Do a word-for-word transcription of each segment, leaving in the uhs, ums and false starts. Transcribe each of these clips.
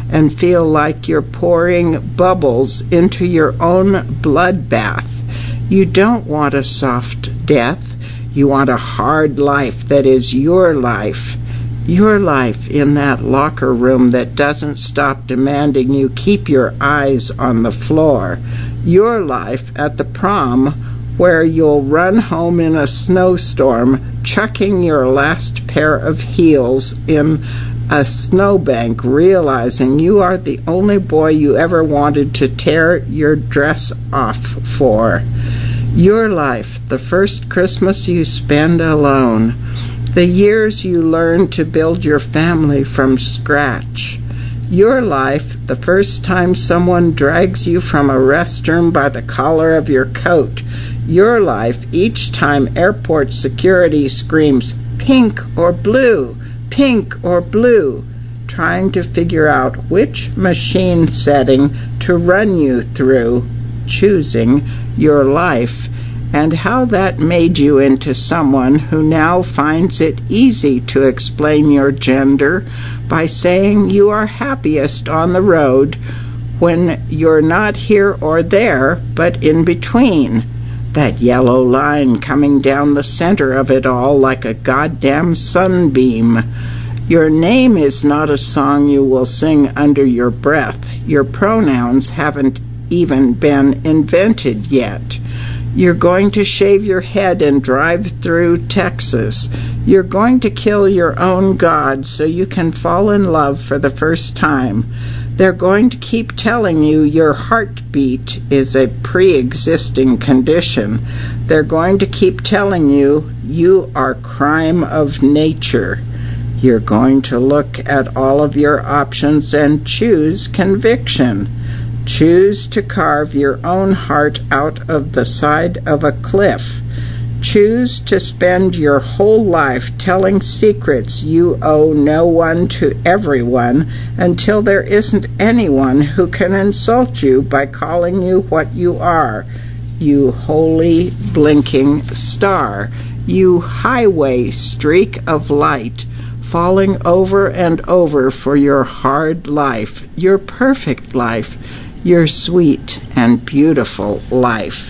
and feel like you're pouring bubbles into your own bloodbath. You don't want a soft death. You want a hard life that is your life. Your life in that locker room that doesn't stop demanding you keep your eyes on the floor. Your life at the prom where you'll run home in a snowstorm, chucking your last pair of heels in a snowbank, realizing you are the only boy you ever wanted to tear your dress off for. Your life, the first Christmas you spend alone. The years you learn to build your family from scratch. Your life, the first time someone drags you from a restroom by the collar of your coat. Your life, each time airport security screams, pink or blue, pink or blue, trying to figure out which machine setting to run you through, choosing your life, and how that made you into someone who now finds it easy to explain your gender by saying you are happiest on the road when you're not here or there, but in between. That yellow line coming down the center of it all like a goddamn sunbeam. Your name is not a song you will sing under your breath. Your pronouns haven't even been invented yet. You're going to shave your head and drive through Texas. You're going to kill your own God so you can fall in love for the first time. They're going to keep telling you your heartbeat is a pre-existing condition. They're going to keep telling you you are crime of nature. You're going to look at all of your options and choose conviction. Choose to carve your own heart out of the side of a cliff. Choose to spend your whole life telling secrets you owe no one to everyone until there isn't anyone who can insult you by calling you what you are, you holy blinking star, you highway streak of light, falling over and over for your hard life, your perfect life, your sweet and beautiful life.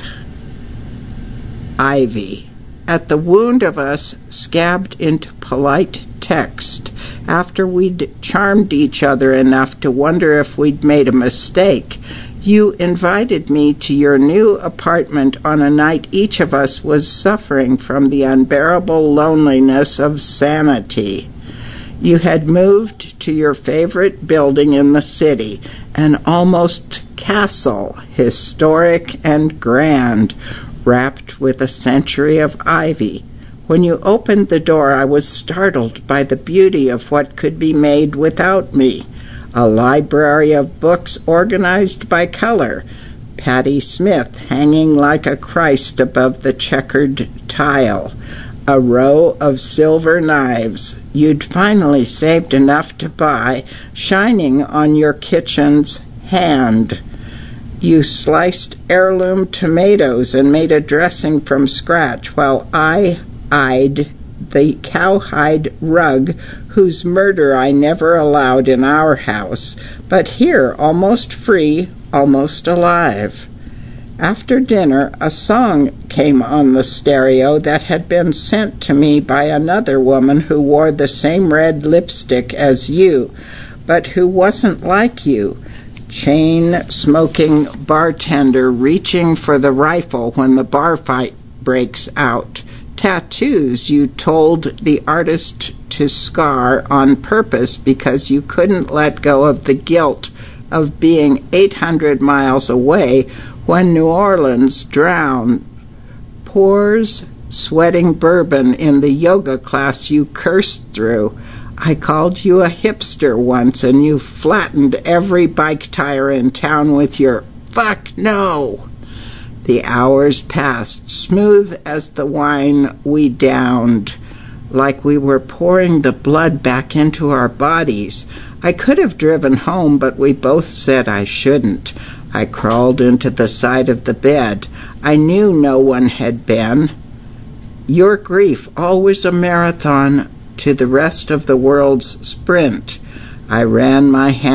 Ivy. At the wound of us scabbed into polite text, after we'd charmed each other enough to wonder if we'd made a mistake, you invited me to your new apartment on a night each of us was suffering from the unbearable loneliness of sanity. You had moved to your favorite building in the city, an almost castle, historic and grand, wrapped with a century of ivy. When you opened the door, I was startled by the beauty of what could be made without me. A library of books organized by color, Patti Smith hanging like a Christ above the checkered tile, a row of silver knives you'd finally saved enough to buy, shining on your kitchen's hand. You sliced heirloom tomatoes and made a dressing from scratch while I eyed the cowhide rug whose murder I never allowed in our house, but here, almost free, almost alive. After dinner, a song came on the stereo that had been sent to me by another woman who wore the same red lipstick as you, but who wasn't like you. Chain-smoking bartender reaching for the rifle when the bar fight breaks out. Tattoos you told the artist to scar on purpose because you couldn't let go of the guilt of being eight hundred miles away when New Orleans drowned. Pours sweating bourbon in the yoga class you cursed through. I called you a hipster once, and you flattened every bike tire in town with your "fuck no." The hours passed, smooth as the wine we downed, like we were pouring the blood back into our bodies. I could have driven home, but we both said I shouldn't. I crawled into the side of the bed. I knew no one had been. Your grief, always a marathon to the rest of the world's sprint. I ran my hand